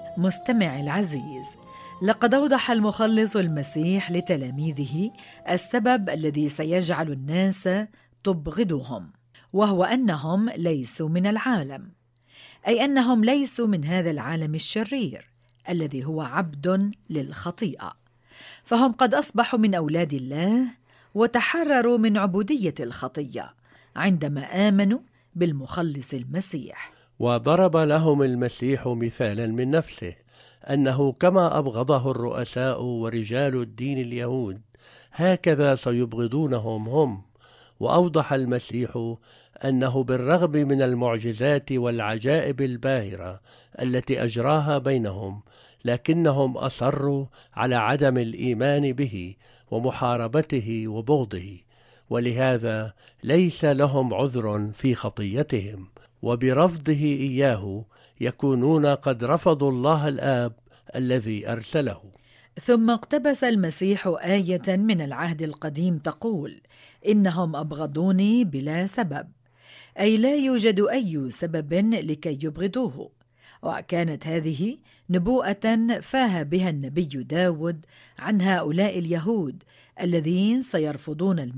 مستمع العزيز، لقد أوضح المخلص المسيح لتلاميذه السبب الذي سيجعل الناس تبغضهم، وهو أنهم ليسوا من العالم، أي أنهم ليسوا من هذا العالم الشرير الذي هو عبد للخطيئة، فهم قد أصبحوا من أولاد الله وتحرروا من عبودية الخطية عندما آمنوا بالمخلص المسيح. وضرب لهم المسيح مثالا من نفسه، أنه كما أبغضه الرؤساء ورجال الدين اليهود هكذا سيبغضونهم هم. وأوضح المسيح أنه بالرغم من المعجزات والعجائب الباهرة التي أجراها بينهم، لكنهم أصروا على عدم الإيمان به ومحاربته وبغضه، ولهذا ليس لهم عذر في خطيتهم، وبرفضه إياه يكونون قد رفضوا الله الآب الذي أرسله. ثم اقتبس المسيح آية من العهد القديم تقول: إنهم أبغضوني بلا سبب، أي لا يوجد أي سبب لكي يبغضوه. وكانت هذه نبوءة فاه بها النبي داود عن هؤلاء اليهود الذين سيرفضون